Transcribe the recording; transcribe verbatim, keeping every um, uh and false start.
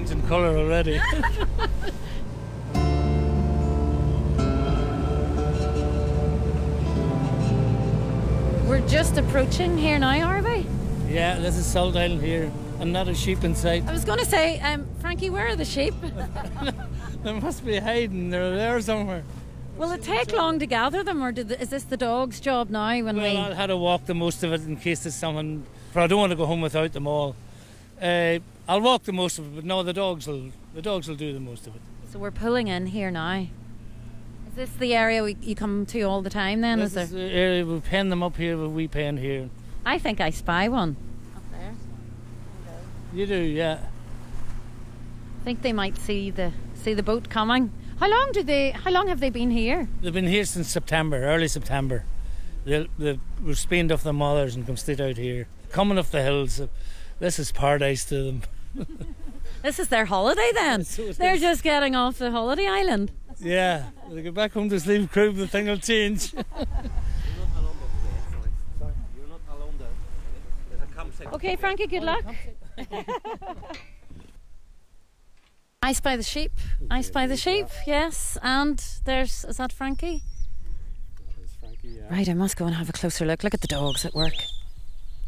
in colour already. We're just approaching here now, are we? Yeah, this is Salt Island here, and not a sheep in sight. I was going to say, um, Frankie, where are the sheep? They must be hiding. They're there somewhere. Will it take long to gather them, or did the, is this the dog's job now? When Well, we I'll have to walk the most of it in case there's someone. But I don't want to go home without them all. Uh, I'll walk the most of it, but no, the dogs will. The dogs will do the most of it. So we're pulling in here now. Is this the area we, you come to all the time? Then This is there? is the area we pen them up here. We pen here. I think I spy one up there. You do, yeah. I think they might see the see the boat coming. How long do they? How long have they been here? They've been here since September, early September. They they were spained off their mothers and come straight out here, coming up the hills. This is paradise to them. This is their holiday then. So it They're is. just getting off the holiday island. Yeah, they go back home to Sleeve Crew, the thing will change. Okay, Frankie, good luck. I spy the sheep. I spy the sheep, yes. And there's, is that Frankie? Right, I must go and have a closer look. Look at the dogs at work.